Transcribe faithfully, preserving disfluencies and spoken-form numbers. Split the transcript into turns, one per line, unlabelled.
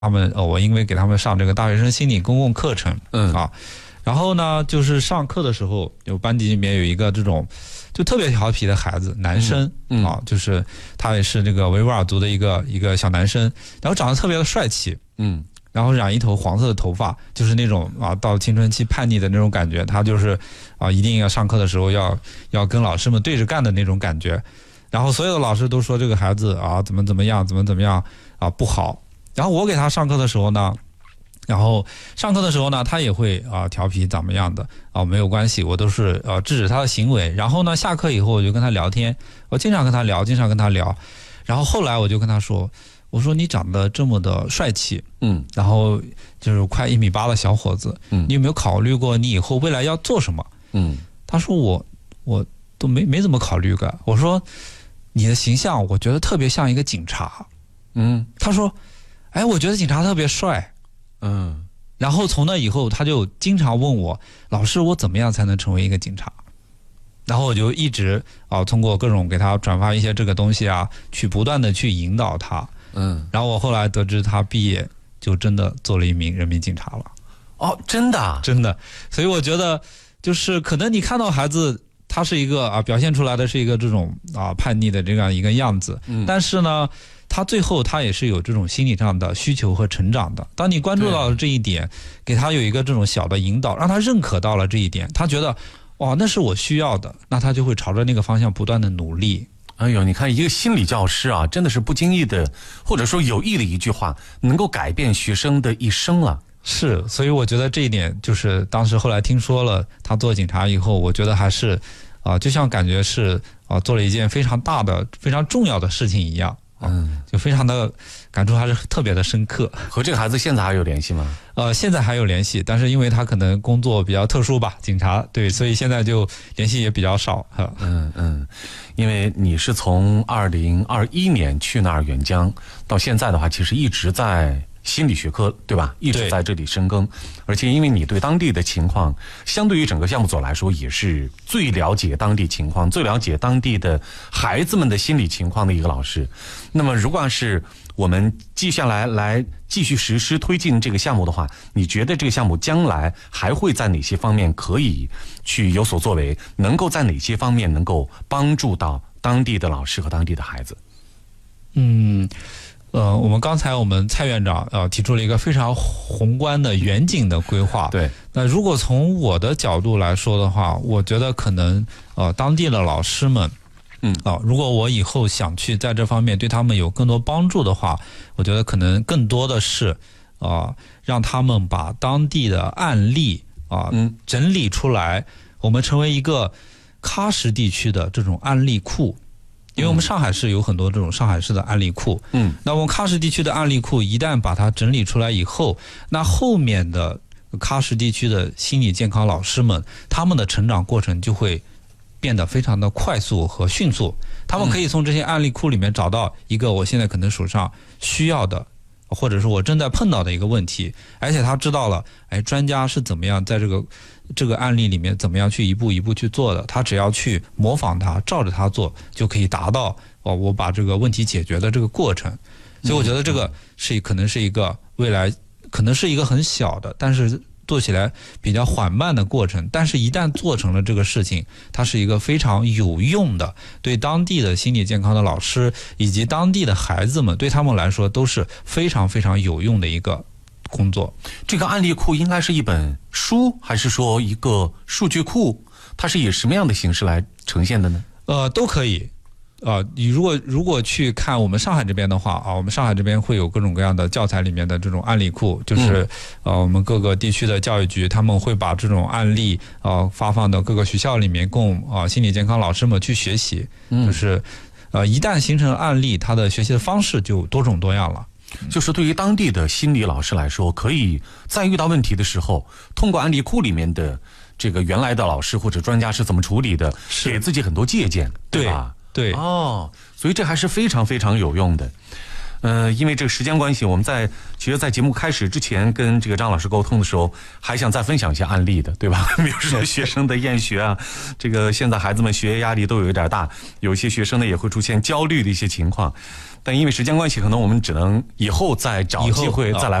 他们呃，我因为给他们上这个大学生心理公共课程，
嗯
啊，然后呢，就是上课的时候，有班级里面有一个这种就特别调皮的孩子，男生、
嗯嗯、
啊，就是他也是这个维吾尔族的一个一个小男生，然后长得特别的帅气，
嗯，
然后染一头黄色的头发，就是那种啊到青春期叛逆的那种感觉，他就是啊一定要上课的时候要要跟老师们对着干的那种感觉，然后所有的老师都说这个孩子啊怎么怎么样，怎么怎么样啊不好。然后我给他上课的时候呢，然后上课的时候呢，他也会啊、呃、调皮怎么样的啊没有关系，我都是呃制止他的行为。然后呢，下课以后我就跟他聊天，我经常跟他聊，经常跟他聊。然后后来我就跟他说，我说你长得这么的帅气，
嗯，
然后就是快一米八的小伙子，
嗯，
你有没有考虑过你以后未来要做什么？
嗯，
他说我我都没没怎么考虑过。我说你的形象我觉得特别像一个警察，
嗯，
他说。哎，我觉得警察特别帅，
嗯，
然后从那以后，他就经常问我，老师，我怎么样才能成为一个警察？然后我就一直啊，通过各种给他转发一些这个东西啊，去不断的去引导他，
嗯，
然后我后来得知他毕业就真的做了一名人民警察了。
哦，真的，
真的，所以我觉得就是可能你看到孩子。他是一个啊，表现出来的是一个这种啊叛逆的这样一个样子，嗯，但是呢，他最后他也是有这种心理上的需求和成长的。当你关注到了这一点，给他有一个这种小的引导，让他认可到了这一点，他觉得哇，那是我需要的，那他就会朝着那个方向不断的努力。
哎呦，你看一个心理教师啊，真的是不经意的，或者说有意的一句话，能够改变学生的一生了。
是，所以我觉得这一点就是当时后来听说了他做警察以后，我觉得还是啊、呃，就像感觉是啊、呃、做了一件非常大的、非常重要的事情一样，啊、嗯，就非常的感触还是特别的深刻。
和这个孩子现在还有联系吗？
呃，现在还有联系，但是因为他可能工作比较特殊吧，警察，对，所以现在就联系也比较少。
嗯嗯，因为你是从二零二一年去那儿远江到现在的话，其实一直在。心理学科对吧？一直在这里深耕，而且因为你对当地的情况，相对于整个项目组来说，也是最了解当地情况、最了解当地的孩子们的心理情况的一个老师。那么，如果是我们接下来来继续实施推进这个项目的话，你觉得这个项目将来还会在哪些方面可以去有所作为？能够在哪些方面能够帮助到当地的老师和当地的孩子？
嗯。呃，我们刚才我们蔡院长呃提出了一个非常宏观的远景的规划。
对。
那如果从我的角度来说的话，我觉得可能呃当地的老师们，
嗯
啊、呃，如果我以后想去在这方面对他们有更多帮助的话，我觉得可能更多的是啊、呃、让他们把当地的案例啊、呃
嗯、
整理出来，我们成为一个喀什地区的这种案例库。因为我们上海市有很多这种上海市的案例库，
嗯，
那我们喀什地区的案例库一旦把它整理出来以后，那后面的喀什地区的心理健康老师们，他们的成长过程就会变得非常的快速和迅速。他们可以从这些案例库里面找到一个我现在可能手上需要的，或者是我正在碰到的一个问题，而且他知道了，哎，专家是怎么样在这个这个案例里面怎么样去一步一步去做的，他只要去模仿他，照着他做，就可以达到哦，我把这个问题解决的这个过程。所以我觉得这个是可能是一个未来可能是一个很小的，但是做起来比较缓慢的过程，但是一旦做成了这个事情，它是一个非常有用的，对当地的心理健康的老师以及当地的孩子们，对他们来说都是非常非常有用的一个工作。
这个案例库应该是一本书，还是说一个数据库？它是以什么样的形式来呈现的呢？
呃，都可以。呃，你如果如果去看我们上海这边的话啊，我们上海这边会有各种各样的教材里面的这种案例库，就是、嗯、呃我们各个地区的教育局他们会把这种案例呃发放到各个学校里面，供啊、呃、心理健康老师们去学习。嗯，就是呃一旦形成案例，它的学习的方式就多种多样了。
就是对于当地的心理老师来说，可以在遇到问题的时候，通过案例库里面的这个原来的老师或者专家是怎么处理的，给自己很多借鉴，对吧？
对
哦，所以这还是非常非常有用的。呃，因为这个时间关系，我们在其实，在节目开始之前跟这个张老师沟通的时候，还想再分享一些案例的，对吧？比如说学生的厌学啊，这个现在孩子们学业压力都有一点大，有一些学生呢也会出现焦虑的一些情况。 但因为时间关系，可能我们只能以后再找机会再来。